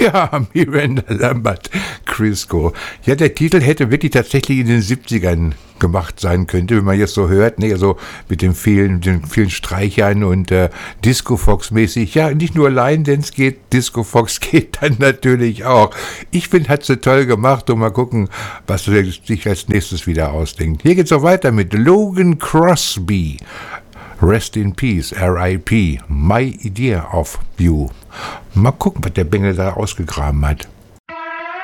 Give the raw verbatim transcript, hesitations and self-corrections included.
Ja, Miranda Lambert, Crisco. Ja, der Titel hätte wirklich tatsächlich in den siebzigern gemacht sein könnte, wenn man jetzt so hört, ne, so mit den vielen, den vielen Streichern und äh, Disco Fox mäßig. Ja, nicht nur Line Dance geht, Disco Fox geht dann natürlich auch. Ich finde, hat sie toll gemacht und mal gucken, was sie sich als nächstes wieder ausdenkt. Hier geht's auch weiter mit Logan Crosby. Rest in Peace, R I P, My Idea of You. Mal gucken, was der Bengel da ausgegraben hat.